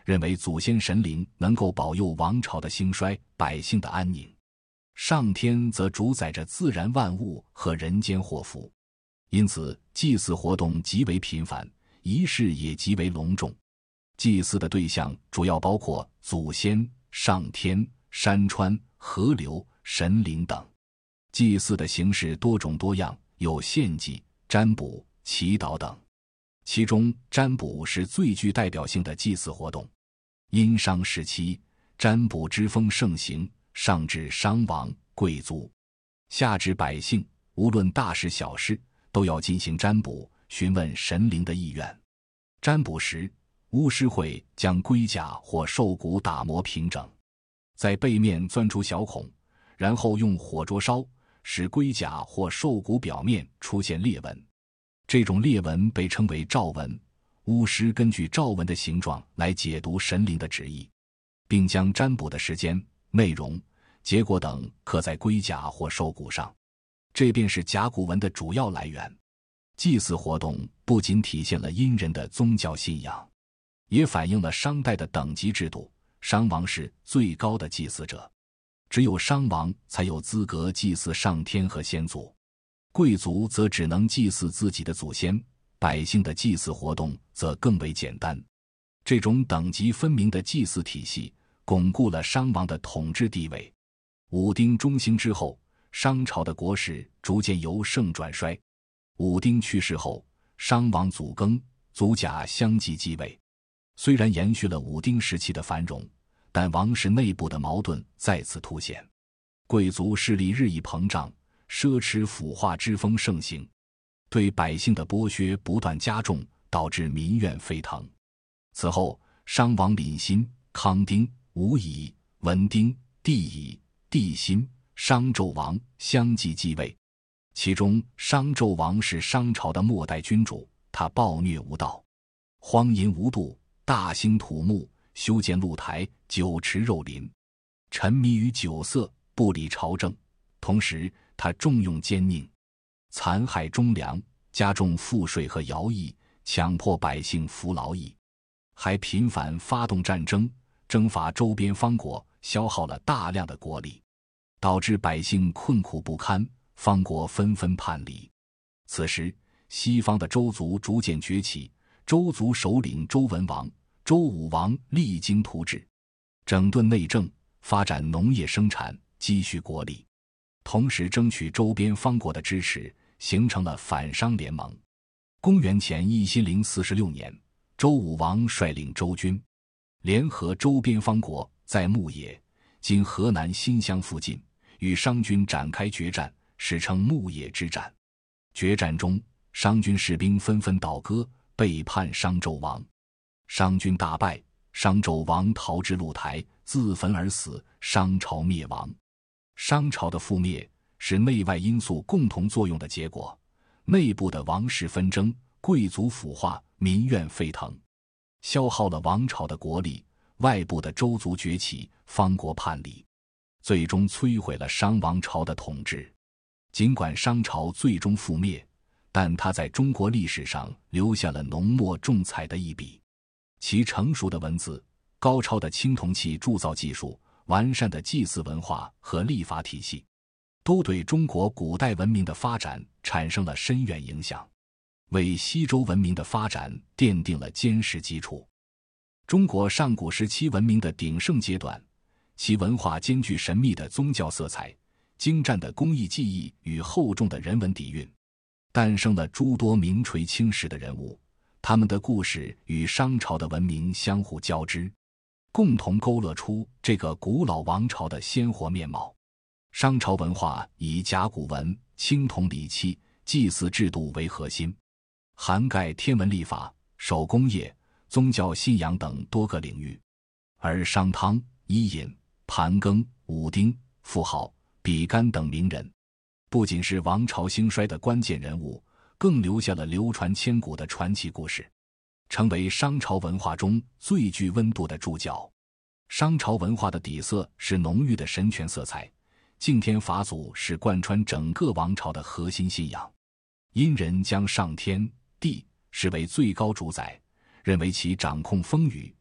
认为祖先神灵能够保佑王朝的兴衰，百姓的安宁。上天则主宰着自然万物和人间祸福，因此祭祀活动极为频繁，仪式也极为隆重。祭祀的对象主要包括祖先、上天、山川、河流、神灵等。祭祀的形式多种多样，有献祭、占卜、祈祷等。其中占卜是最具代表性的祭祀活动。殷商时期，占卜之风盛行，上至商王、贵族，下至百姓，无论大事小事，都要进行占卜，询问神灵的意愿。占卜时，巫师会将龟甲或兽骨打磨平整，在背面钻出小孔，然后用火灼烧，使龟甲或兽骨表面出现裂纹。这种裂纹被称为兆纹，巫师根据兆纹的形状来解读神灵的旨意，并将占卜的时间、内容、结果等刻在龟甲或兽骨上，这便是甲骨文的主要来源。祭祀活动不仅体现了殷人的宗教信仰，也反映了商代的等级制度。商王是最高的祭祀者，只有商王才有资格祭祀上天和先祖，贵族则只能祭祀自己的祖先，百姓的祭祀活动则更为简单。这种等级分明的祭祀体系巩固了商王的统治地位。武丁中兴之后，商朝的国势逐渐由盛转衰。武丁去世后，商王祖庚、祖甲相继继位。虽然延续了武丁时期的繁荣，但王室内部的矛盾再次凸显，贵族势力日益膨胀，奢侈腐化之风盛行，对百姓的剥削不断加重，导致民怨沸腾。此后，商王廪辛、康丁、武乙、文丁、帝乙、帝辛、商纣王相继继位。其中商纣王是商朝的末代君主，他暴虐无道，荒淫无度，大兴土木，修建露台，酒池肉林，沉迷于酒色，不理朝政。同时他重用奸佞，残害忠良，加重赋税和徭役，强迫百姓服劳役，还频繁发动战争，征伐周边方国，消耗了大量的国力，导致百姓困苦不堪，方国纷纷叛离。此时西方的周族逐渐崛起，周族首领周文王、周武王励精图治，整顿内政，发展农业生产，积蓄国力，同时争取周边方国的支持，形成了反商联盟。公元前1046年，周武王率领周军，联合周边方国，在牧野（今河南新乡附近）与商军展开决战，史称牧野之战。决战中，商军士兵纷纷倒戈，背叛商纣王。商军大败，商纣王逃至露台，自焚而死，商朝灭亡。商朝的覆灭是内外因素共同作用的结果，内部的王室纷争，贵族腐化，民怨沸腾，消耗了王朝的国力；外部的周族崛起，方国叛离，最终摧毁了商王朝的统治。尽管商朝最终覆灭，但它在中国历史上留下了浓墨重彩的一笔。其成熟的文字、高超的青铜器铸造技术、完善的祭祀文化和历法体系，都对中国古代文明的发展产生了深远影响，为西周文明的发展奠定了坚实基础。中国上古时期文明的鼎盛阶段，其文化兼具神秘的宗教色彩、精湛的工艺技艺与厚重的人文底蕴，诞生了诸多名垂青史的人物，他们的故事与商朝的文明相互交织，共同勾勒出这个古老王朝的鲜活面貌。商朝文化以甲骨文、青铜礼器、祭祀制度为核心，涵盖天文历法、手工业、宗教信仰等多个领域。而商汤、伊尹、盘庚、武丁、妇好、比干等名人，不仅是王朝兴衰的关键人物，更留下了流传千古的传奇故事，成为商朝文化中最具温度的注脚。商朝文化的底色是浓郁的神权色彩，敬天法祖是贯穿整个王朝的核心信仰。殷人将上天、地视为最高主宰，认为其掌控风雨、